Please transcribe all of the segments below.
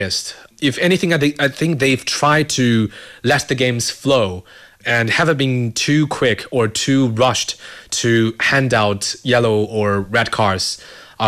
If anything, I think they've tried to let the games flow and haven't been too quick or too rushed to hand out yellow or red cards.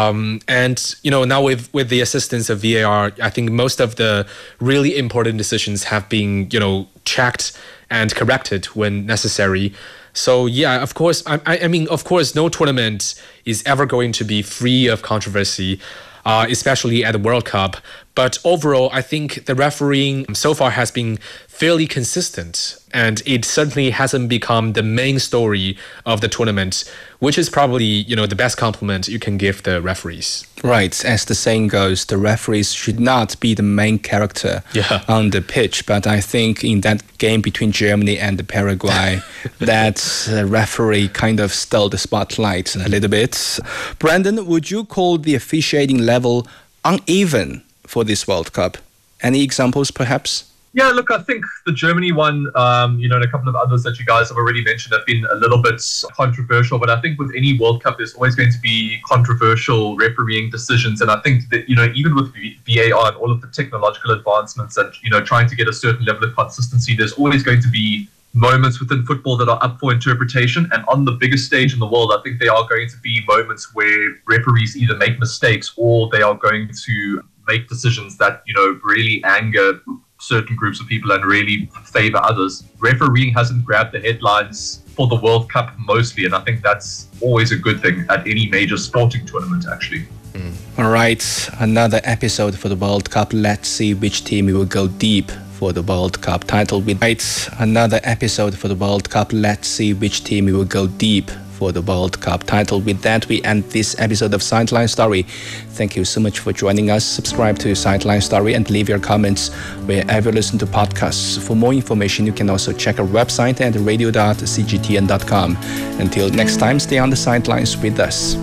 And now with the assistance of VAR, I think most of the really important decisions have been checked and corrected when necessary. So yeah, of course, I mean, of course, no tournament is ever going to be free of controversy, especially at the World Cup. But overall, I think the refereeing so far has been fairly consistent, and it certainly hasn't become the main story of the tournament, which is probably, the best compliment you can give the referees. Right, as the saying goes, the referees should not be the main character on the pitch. But I think in that game between Germany and Paraguay, that referee kind of stole the spotlight a little bit. Brandon, would you call the officiating level uneven for this World Cup? Any examples, perhaps? Yeah, look, I think the Germany one, and a couple of others that you guys have already mentioned have been a little bit controversial. But I think with any World Cup, there's always going to be controversial refereeing decisions. And I think that, even with VAR and all of the technological advancements and, trying to get a certain level of consistency, there's always going to be moments within football that are up for interpretation. And on the biggest stage in the world, I think there are going to be moments where referees either make mistakes or they are going to make decisions that, really anger certain groups of people and really favor others. Refereeing hasn't grabbed the headlines for the World Cup mostly, and I think that's always a good thing at any major sporting tournament, actually. All right, another episode for the World Cup. Let's see which team will go deep for the World Cup title. Another episode for the World Cup. Let's see which team will go deep for the World Cup title. With that, we end this episode of Sideline Story. Thank you so much for joining us. Subscribe to Sideline Story and leave your comments wherever you listen to podcasts. For more information, you can also check our website at radio.cgtn.com. Until next time, stay on the sidelines with us.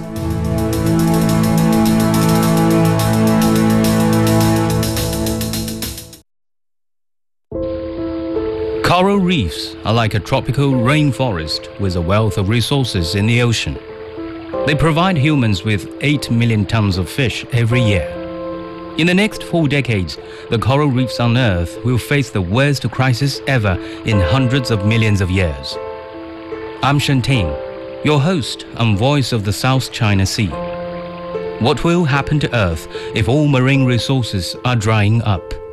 Coral reefs are like a tropical rainforest with a wealth of resources in the ocean. They provide humans with 8 million tons of fish every year. In the next 4 decades, the coral reefs on Earth will face the worst crisis ever in hundreds of millions of years. I'm Shen Ting, your host and voice of the South China Sea. What will happen to Earth if all marine resources are drying up?